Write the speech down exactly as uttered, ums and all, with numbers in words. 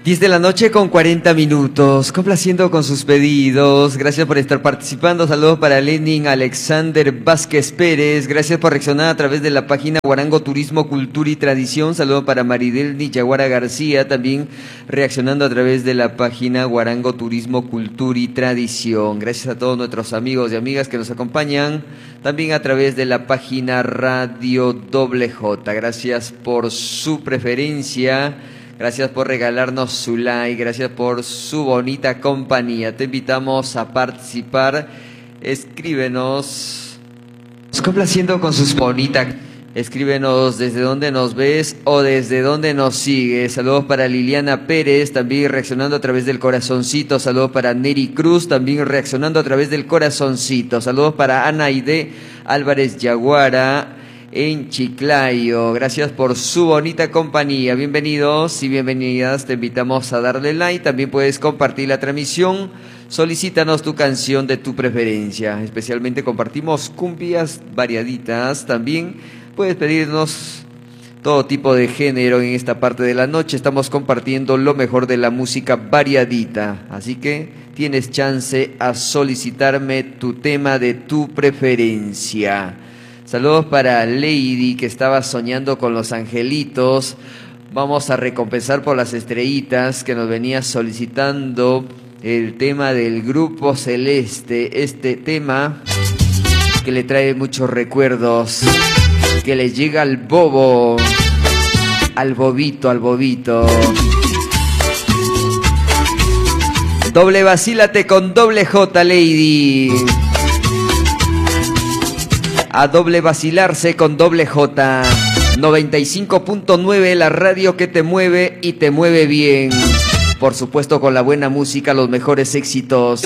diez de la noche con cuarenta minutos, complaciendo con sus pedidos. Gracias por estar participando. Saludos para Lenin Alexander Vázquez Pérez. Gracias por reaccionar a través de la página Guarango Turismo, Cultura y Tradición. Saludos para Maridel Nichaguara García, también reaccionando a través de la página Guarango Turismo, Cultura y Tradición. Gracias a todos nuestros amigos y amigas que nos acompañan, también a través de la página Radio Doble J. Gracias por su preferencia. Gracias por regalarnos su like, gracias por su bonita compañía. Te invitamos a participar. Escríbenos, complaciendo con sus bonitas. Escríbenos desde dónde nos ves o desde dónde nos sigues. Saludos para Liliana Pérez, también reaccionando a través del corazoncito. Saludos para Neri Cruz, también reaccionando a través del corazoncito. Saludos para Ana Aide Álvarez Yaguara en Chiclayo. Gracias por su bonita compañía. Bienvenidos y bienvenidas. Te invitamos a darle like. También puedes compartir la transmisión. Solicítanos tu canción de tu preferencia. Especialmente compartimos cumbias variaditas. También puedes pedirnos todo tipo de género en esta parte de la noche. Estamos compartiendo lo mejor de la música variadita. Así que tienes chance a solicitarme tu tema de tu preferencia. Saludos para Lady, que estaba soñando con los angelitos. Vamos a recompensar por las estrellitas que nos venía solicitando el tema del Grupo Celeste. Este tema que le trae muchos recuerdos, que le llega al bobo, al bobito, al bobito. Doble vacílate con doble J, Lady. A doble vacilarse con doble J. noventa y cinco punto nueve, la radio que te mueve y te mueve bien. Por supuesto, con la buena música, los mejores éxitos.